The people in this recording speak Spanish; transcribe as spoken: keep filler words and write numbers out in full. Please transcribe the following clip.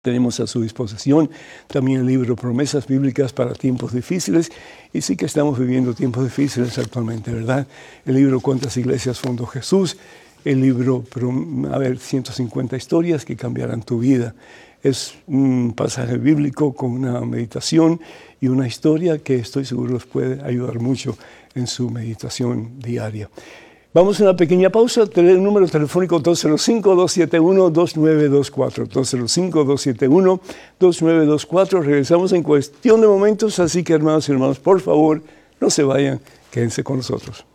Tenemos a su disposición también el libro Promesas Bíblicas para Tiempos Difíciles. Y sí que estamos viviendo tiempos difíciles actualmente, ¿verdad? El libro ¿Cuántas iglesias fundó Jesús? El libro, a ver, ciento cincuenta historias que cambiarán tu vida. Es un pasaje bíblico con una meditación y una historia que estoy seguro les puede ayudar mucho en su meditación diaria. Vamos a una pequeña pausa. El número telefónico dos cero cinco, dos siete uno, dos nueve dos cuatro. dos cero cinco, dos siete uno, dos nueve dos cuatro. Regresamos en cuestión de momentos, así que hermanos y hermanos, por favor, no se vayan, quédense con nosotros.